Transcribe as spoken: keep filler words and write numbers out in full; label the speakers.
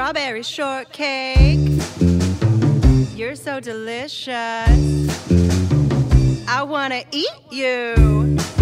Speaker 1: strawberry shortcake. You're so delicious. I wanna eat you.